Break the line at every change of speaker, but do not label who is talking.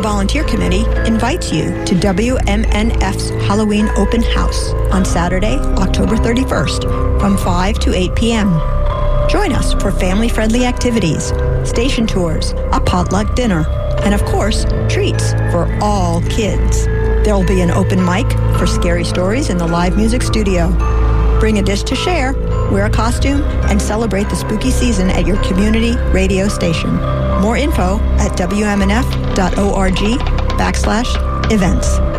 Volunteer Committee invites you to WMNF's Halloween Open House on Saturday, October 31st from 5 to 8 p.m. Join us for family-friendly activities, station tours, a potluck dinner, and of course, treats for all kids. There will be an open mic for scary stories in the live music studio. Bring a dish to share, wear a costume, and celebrate the spooky season at your community radio station. More info at WMNF.org/events.